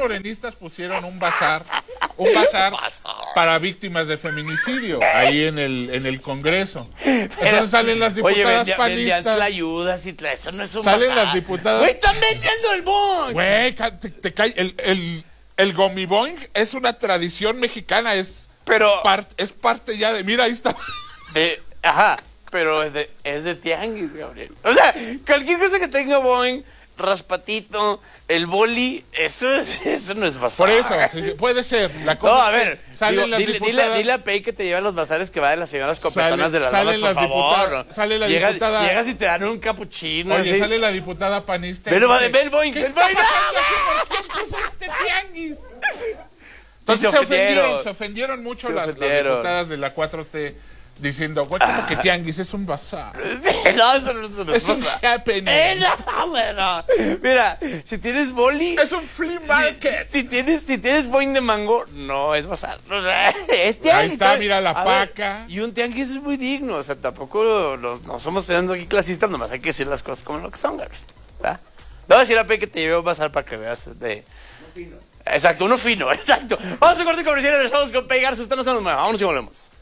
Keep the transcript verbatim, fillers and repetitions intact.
morenistas pusieron un bazar, un bazar para víctimas de feminicidio ahí en el en el Congreso. Entonces Pero, salen las diputadas oye, vendían, panistas. vendían ayudas y tra- eso no es un Salen bazar. las diputadas. Güey, están vendiendo el boing. Güey, ca- te, te cae el el el gomiboing es una tradición mexicana, es Pero part- es parte ya de, mira, ahí está. de, ajá, pero es de, es de tianguis, Gabriel. O sea, cualquier cosa que tenga boing, raspatito, el boli, eso, es, eso no es bazar. Por eso, sí, sí, puede ser. La cosa No, a es que ver, salen digo, las dile, dile, diputadas. dile a Pei que te lleva a los bazares que va de las señoras copetonas Sale- de las salen damas, por las favor. diputadas- ¿no? sale la llegas, diputada- Llegas y te dan un capuchino. Oye, así. sale la diputada panista. y Velo, va, dice, ve el boing, ¿qué ve el está boing, ¡no! pasando aquí? ¿Por qué empezó este tianguis? Entonces se se ofendieron, ofendieron. se ofendieron mucho Se las, las ofendieron. diputadas de la cuatro T diciendo, güey, como que tianguis es un bazar. Sí, no, eso no, eso no Es un pasa. happening. Eh, no, bueno. Mira, si tienes boli. Es un flea market. Si, si tienes, si tienes boing de mango, no es bazar. O sea, es tianguis. Ahí está, mira la A ver, paca. y un tianguis es muy digno. O sea, tampoco no, no somos teniendo aquí clasistas, nomás hay que decir las cosas como lo que son, Gabriel. ¿Verdad? Le voy a decir a Pe que te lleve a un bazar para que veas de. Exacto, uno fino, exacto. Vamos a corte comercial y regresamos con Pe Garza. Usted no se nos mueva. Vámonos y volvemos.